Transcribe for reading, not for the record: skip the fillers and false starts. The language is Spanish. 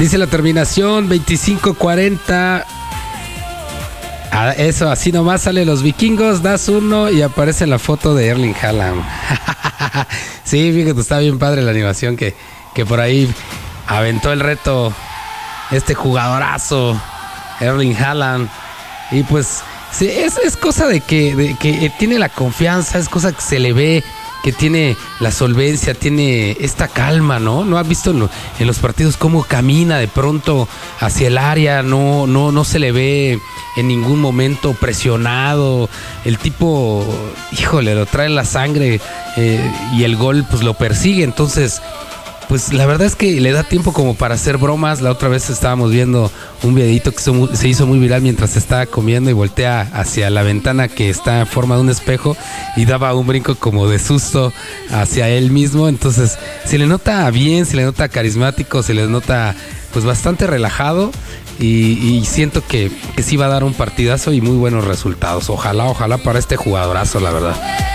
Dice la terminación 2540. Eso, así nomás sale los vikingos, das uno y aparece la foto de Erling Haaland. Sí, fíjate, está bien padre la animación que por ahí aventó el reto este jugadorazo Erling Haaland. Y pues sí, es cosa de que tiene la confianza, es cosa que se le ve, que tiene la solvencia, tiene esta calma, ¿no? ¿No has visto en los partidos cómo camina de pronto hacia el área? No se le ve en ningún momento presionado. El tipo, híjole, lo trae en la sangre, y el gol pues lo persigue. Entonces, pues la verdad es que le da tiempo como para hacer bromas. La otra vez estábamos viendo un videito que se hizo muy viral mientras estaba comiendo y voltea hacia la ventana que está en forma de un espejo y daba un brinco como de susto hacia él mismo. Entonces se le nota bien, se le nota carismático, se le nota pues bastante relajado y siento que sí va a dar un partidazo y muy buenos resultados. Ojalá para este jugadorazo, la verdad.